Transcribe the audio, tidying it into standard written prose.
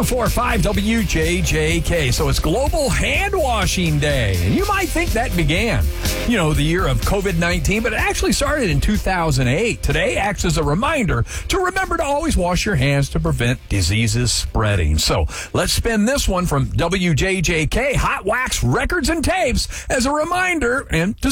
104.5 WJJK. So it's Global Hand Washing Day. And you might think that began, the year of COVID-19, but it actually started in 2008. Today acts as a reminder to remember to always wash your hands to prevent diseases spreading. So let's spin this one from WJJK, Hot Wax Records and Tapes, as a reminder and to